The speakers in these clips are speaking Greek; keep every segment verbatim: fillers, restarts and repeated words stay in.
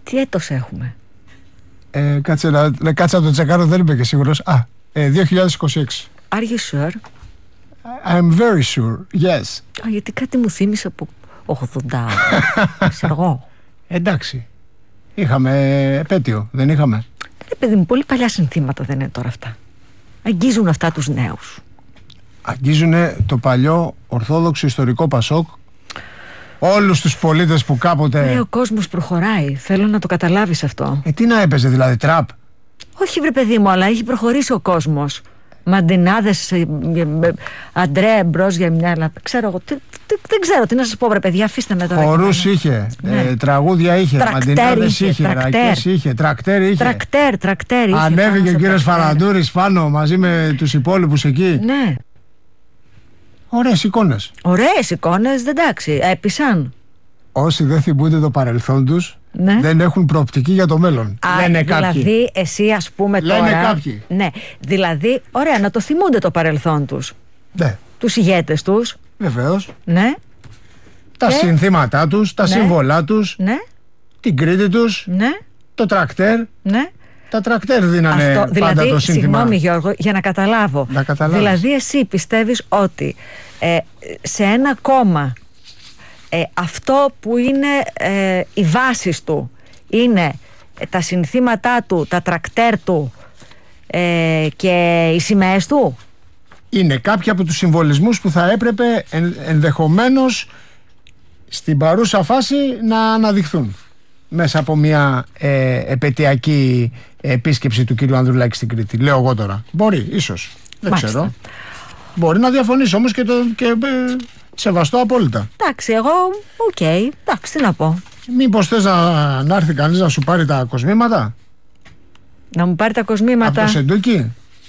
Τι έτος έχουμε? Ε, κάτσε, να, να, κάτσε να το τσεκάρω, δεν είμαι και σίγουρος. Α, ε, δύο χιλιάδες είκοσι έξι. Are you sure? I'm very sure, yes. Α, γιατί κάτι μου θύμισε από ογδόντα. Ξέρω εγώ. Εντάξει. Είχαμε επέτειο, δεν είχαμε? Ε, παιδί μου, πολύ παλιά συνθήματα δεν είναι τώρα αυτά. Αγγίζουν αυτά τους νέους. Αγγίζουνε το παλιό ορθόδοξο ιστορικό Πασόκ. Όλους τους πολίτες που κάποτε... Ε, ο κόσμος προχωράει. Θέλω να το καταλάβεις αυτό. Ε, τι να έπαιζε δηλαδή, τραπ? Όχι βρε παιδί μου, αλλά έχει προχωρήσει ο κόσμος. Μαντινάδες, Αντρέ μπρος για μια Ελλάδα. Ξέρω εγώ, τι, τι, δεν ξέρω τι να σας πω βρε παιδιά, αφήστε με τώρα. Χορούς είχε, ναι. ε, τραγούδια είχε, μαντινάδες είχε, είχε ρακές είχε, τρακτέρ είχε. Τρακτέρ, τρακτέρ είχε. Ανέβηκε ο κύριος Φαραντούρης πάνω μαζί με τους υπόλοιπους εκεί. Ναι. Ωραίες εικόνες. Ωραίες εικόνες, δεν εντάξει, έπισαν. Όσοι δεν θυμούνται το παρελθόν τους, ναι. δεν έχουν προοπτική για το μέλλον. Α, λένε δηλαδή, κάποιοι. Δηλαδή, εσύ ας πούμε λένε τώρα. Λένε κάποιοι. Ναι, δηλαδή, ωραία, να το θυμούνται το παρελθόν τους. Ναι. Τους ηγέτες τους. Βεβαίως. Ναι. Τα και... συνθήματά τους, τα ναι. σύμβολά τους. Ναι. Την Κρήτη τους. Ναι. Το τρακτέρ. Ναι. Τα τρακτέρ δίνανε αυτό, πάντα δηλαδή, το σύνθημα. Συγγνώμη Γιώργο, για να καταλάβω. Να καταλάβεις. Δηλαδή εσύ πιστεύεις ότι ε, σε ένα κόμμα ε, αυτό που είναι ε, οι βάσεις του είναι ε, τα συνθήματά του, τα τρακτέρ του ε, και οι σημαίες του? Είναι κάποιοι από τους συμβολισμούς που θα έπρεπε εν, ενδεχομένως στην παρούσα φάση να αναδειχθούν μέσα από μια ε, επαιτειακή επίσκεψη του κύριου Ανδρουλάκη στην Κρήτη. Λέω εγώ τώρα. Μπορεί, ίσως. Δεν Μάλιστα. ξέρω. Μπορεί να διαφωνήσω όμως και, το, και ε, σεβαστώ απόλυτα. Εντάξει, εγώ, οκ. Okay. Εντάξει, τι να πω. Μήπως θες να, να έρθει κανείς να σου πάρει τα κοσμήματα? Να μου πάρει τα κοσμήματα. Από το Σεντούκι?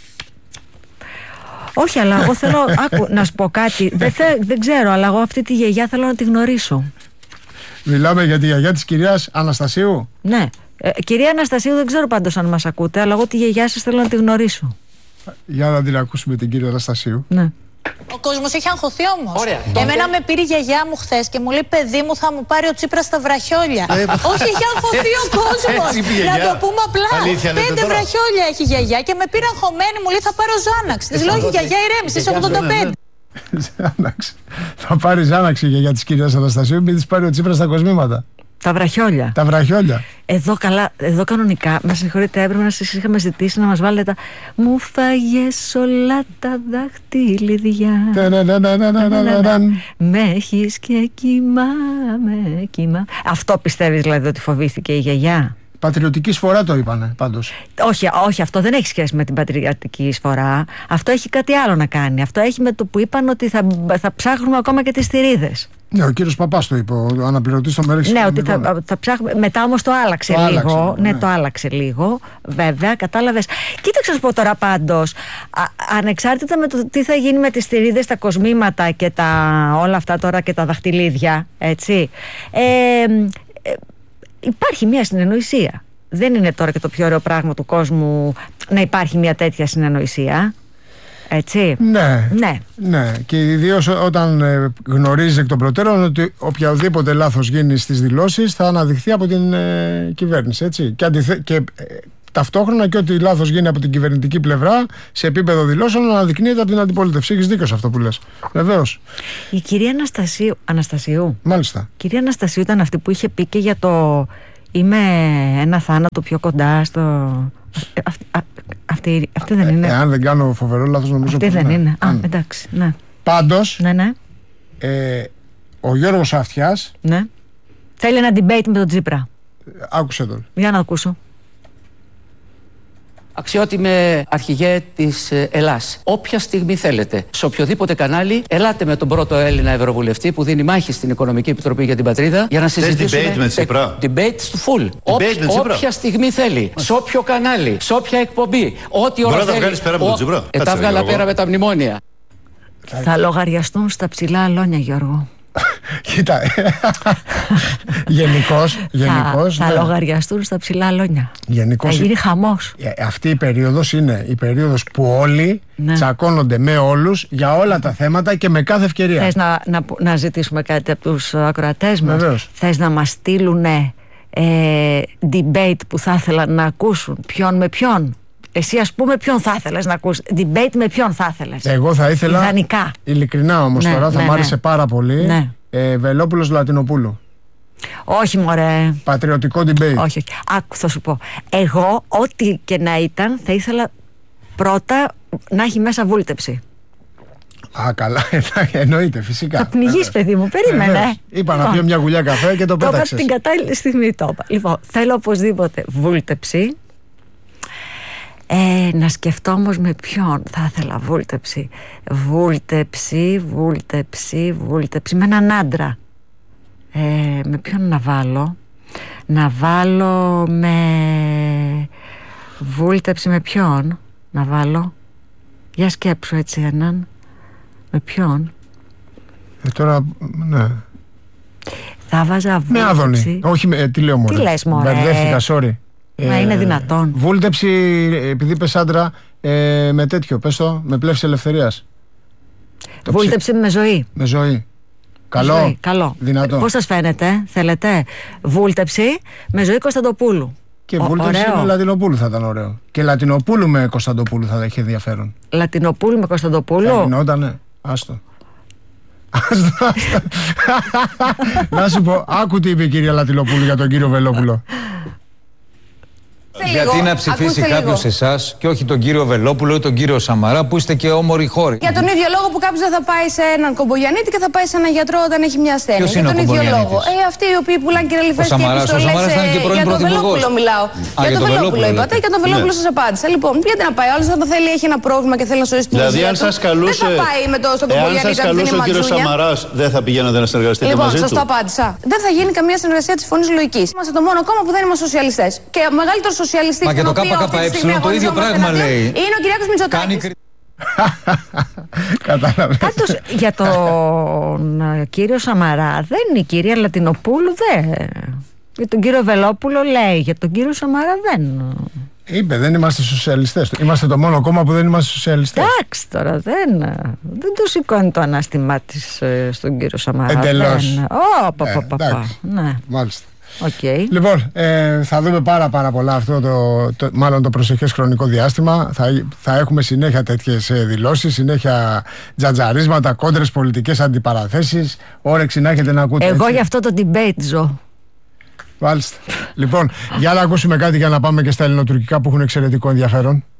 Όχι, αλλά εγώ θέλω. Άκου, να σου πω κάτι. Δεν, θε, δεν ξέρω, αλλά εγώ αυτή τη γιαγιά θέλω να τη γνωρίσω. Μιλάμε για τη γιαγιά της κυρίας Αναστασίου. Ναι. Ε, κυρία Αναστασίου, δεν ξέρω πάντως αν μας ακούτε, αλλά εγώ τη γιαγιά σας θέλω να τη γνωρίσω. Για να την ακούσουμε την κυρία Αναστασίου. Ναι. Ο κόσμος έχει αγχωθεί όμως. Εμένα με πήρε η γιαγιά μου χθες και μου λέει: παιδί μου, θα μου πάρει ο Τσίπρας στα βραχιόλια. Όχι, έχει αγχωθεί ο κόσμος. Να το πούμε απλά. Πέντε βραχιόλια έχει η γιαγιά και με πήρε αγχωμένη, μου λέει: θα πάρω Ζάναξ. Της λέω: όχι, γιαγιά, ηρέμησε, είσαι ογδόντα πέντε. Ζάναξ. Θα πάρει Ζάναξ η γιαγιά της κυρίας Αναστασίου, μην της πάρει ο Τσίπρας στα κοσμήματα. Τα βραχιόλια. Τα βραχιόλια. Εδώ καλά, εδώ κανονικά, με συγχωρείτε, έπρεπε να σας είχαμε ζητήσει να μας βάλετε τα. Μου φάγες όλα τα δαχτυλίδια. Με έχεις και κοιμάμαι, κοιμά. Αυτό πιστεύεις δηλαδή ότι φοβήθηκε η γιαγιά? Πατριωτική εισφορά το είπανε πάντως. Όχι, όχι, αυτό δεν έχει σχέση με την πατριωτική εισφορά. Αυτό έχει κάτι άλλο να κάνει. Αυτό έχει με το που είπαν ότι θα, θα ψάχνουμε ακόμα και τις θηρίδες. Ναι, ο κύριος Παπάς το είπε, ο αναπληρωτής των Μερέξης. Ναι, ότι θα, θα ψάχνουμε. Μετά όμως το άλλαξε το λίγο. Άλλαξε, ναι, ναι, το άλλαξε λίγο. Βέβαια, κατάλαβες. Κοίταξε να σου πω τώρα πάντως. Α, ανεξάρτητα με το τι θα γίνει με τις θηρίδες, τα κοσμήματα και τα όλα αυτά τώρα και τα δαχτυλίδια, έτσι. Ε, ε, υπάρχει μια συνεννοησία. Δεν είναι τώρα και το πιο ωραίο πράγμα του κόσμου να υπάρχει μια τέτοια συνεννοησία. Έτσι. Ναι, ναι. ναι. Και ιδίως όταν ε, γνωρίζεις εκ των προτέρων ότι οποιαδήποτε λάθος γίνει στις δηλώσεις θα αναδειχθεί από την ε, κυβέρνηση. Έτσι. Και, αντιθε... και ε, ταυτόχρονα και ότι λάθος γίνει από την κυβερνητική πλευρά σε επίπεδο δηλώσεων αναδεικνύεται από την αντιπολίτευση. Έχεις δίκιο σε αυτό που λες. Βεβαίως. Η κυρία Αναστασίου. Αναστασίου. Μάλιστα. Η κυρία Αναστασίου ήταν αυτή που είχε πει και για το είμαι ένα θάνατο πιο κοντά στο. Αυτή, α, αυτή, αυτή δεν είναι. Εάν δεν κάνω φοβερό λάθος, νομίζω αυτή δεν ναι. είναι. Αν. Α, εντάξει. Ναι. Πάντως, ναι, ναι. Ε, ο Γιώργος Αυτιάς. Ναι. Θέλει ένα debate με τον Τσίπρα. Άκουσε τον. Για να ακούσω. Αξιότιμε αρχηγέ της Ελλάς, όποια στιγμή θέλετε, σε οποιοδήποτε κανάλι, ελάτε με τον πρώτο Έλληνα Ευρωβουλευτή που δίνει μάχη στην Οικονομική Επιτροπή για την Πατρίδα για να συζητήσουμε. Debate με Τσίπρα. Debate στο full. Όποια στιγμή θέλει, σε όποιο κανάλι, σε όποια εκπομπή, ό,τι ώρα θέλει. Μπορεί να τα βγάλεις πέρα από τον Τσίπρα. Ε, τα βγάλα πέρα με τα μνημόνια. Θα λογαριαστούν στα ψηλά αλόνια, Γιώργο. Κοίτα, γενικώς, γενικώς θα, ναι. θα λογαριαστούν στα ψηλά αλόνια. Γενικώς, θα γίνει χαμός. Αυτή η περίοδος είναι η περίοδος που όλοι ναι. τσακώνονται με όλους για όλα τα θέματα και με κάθε ευκαιρία. Θες να, να, να ζητήσουμε κάτι από τους ακροατές μας? Βεβαίως. Θες να μας στείλουν ε, debate που θα ήθελαν να ακούσουν? Ποιον με ποιον? Εσύ, ας πούμε, ποιον θα ήθελες να ακούσεις? Debate με ποιον θα ήθελες? Εγώ θα ήθελα. Ιδανικά. Ειλικρινά όμως, ναι, τώρα θα ναι, μ' άρεσε ναι. πάρα πολύ. Ναι. Ε, Βελόπουλος Λατινοπούλου. Όχι, μωρέ. Πατριωτικό debate. Όχι, όχι. Άκου, θα σου πω. Εγώ, ό,τι και να ήταν, θα ήθελα πρώτα να έχει μέσα βούλτεψη. Α, καλά, εννοείται, φυσικά. Θα πνιγείς, παιδί μου, περίμενε. Ε, Είπα να πιω μια γουλιά καφέ και το πέταξες. Το είπα την κατάλληλη στιγμή, το είπα. Λοιπόν, θέλω οπωσδήποτε βούλτεψη. Ε, να σκεφτώ όμως με ποιον θα ήθελα βούλτεψη. Βούλτεψη, βούλτεψη, βούλτεψη. Με έναν άντρα. Ε, με ποιον να βάλω? Να βάλω με... Βούλτεψη με ποιον να βάλω? Για σκέψου έτσι έναν. Με ποιον? Ε, τώρα, ναι. Θα βάζα βούλτεψη. Με Άδωνη. Όχι, με, τι λέω μωρέ. Τι λες μωρέ? Μπερδεύτηκα, sorry. Μα ε, είναι δυνατόν? Βούλτεψη, επειδή πες άντρα, ε, με τέτοιο, πες το, με πλεύση ελευθερίας. Βούλτεψη ψη... με ζωή. Με ζωή. Καλό. Ζωή. Καλό. Δυνατό. Πώς σας φαίνεται, θέλετε? Βούλτεψη με ζωή Κωνσταντοπούλου. Και βούλτεψη ωραίο. Με Λατινοπούλου θα ήταν ωραίο. Και Λατινοπούλου με Κωνσταντοπούλου θα είχε ενδιαφέρον. Λατινοπούλου με Κωνσταντοπούλου. Θα γινότανε. Άστο. Άστο, άστο. Να σου πω, άκου τι είπε η κυρία Λατινοπούλου για τον κύριο Βελόπουλο. Γιατί να ψηφίσει κάποιος εσάς και όχι τον κύριο Βελόπουλο ή τον κύριο Σαμαρά που είστε και όμοροι χώροι? Για τον ίδιο λόγο που κάποιος δεν θα πάει σε έναν Κομπογιαννίτη και θα πάει σε έναν γιατρό όταν έχει μια ασθένεια. Ποιος είναι για τον ο ίδιο λόγο. Ε, αυτοί οι οποίοι πουλάνε κυραλιφές και επιστολές. Ο Σαμαράς ήταν και πρώην πρωθυπουργός. Για τον Βελόπουλο μιλάω. Α, για τον Βελόπουλο είπατε και τον Βελόπουλο σας απάντησα. Λοιπόν, γιατί να πάει, άλλος όταν θέλει έχει ένα πρόβλημα και θέλει να σώσει την υγεία. Δηλαδή, αν σας καλούσε. Δεν θα πάει με το στον Κομπογιαννίτη αν δεν είναι ο κύριος Σαμαράς, δεν θα πηγαίνατε να συνεργαστείτε μαζί του? Λοιπόν, σας το απάντησα. Δεν θα γίνει καμία συνεργασία της Φωνής Λογικής. Είμαστε το μόνο κόμμα που δεν είμαστε σοσιαλιστές. Και ο μεγαλύτερος σοσιαλιστής ΚΚΕ το ίδιο πράγμα λέει. Είναι ο Κυριάκος Μητσοτάκης. Κατάλαβες. Πάντως για τον κύριο Σαμαρά δεν είναι η κυρία Λατινοπούλου, δεν. Για τον κύριο Βελόπουλο λέει, για τον κύριο Σαμαρά δεν. Είπε, δεν είμαστε σοσιαλιστές. Είμαστε το μόνο κόμμα που δεν είμαστε σοσιαλιστές. Εντάξει τώρα, δεν, δεν το σηκώνει το ανάστημά της στον κύριο Σαμαρά. Εντελώς. Ω, πα, πα, πα, πα. Ναι. Μάλιστα. Okay. Λοιπόν, ε, θα δούμε πάρα πάρα πολλά αυτό το, το, μάλλον το προσεχές χρονικό διάστημα. Θα, θα έχουμε συνέχεια τέτοιες δηλώσεις, συνέχεια τζατζαρίσματα, κόντρες πολιτικές αντιπαραθέσεις. Όρεξη να έχετε να ακούτε. Εγώ έτσι. Γι' αυτό το debate ζω. Μάλιστα. Λοιπόν, για να ακούσουμε κάτι για να πάμε και στα ελληνοτουρκικά που έχουν εξαιρετικό ενδιαφέρον.